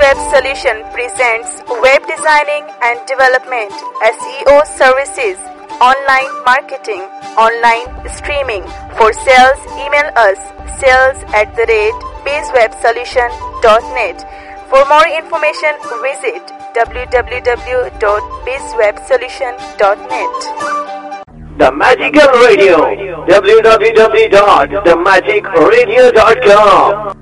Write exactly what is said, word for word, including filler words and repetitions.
Web Solution presents web designing and development, S E O services, online marketing, online streaming. For sales, email us sales at the rate bizwebsolution dot net. For more information, visit w w w dot bizwebsolution dot net. The Magical Radio, w w w dot the magic radio dot com.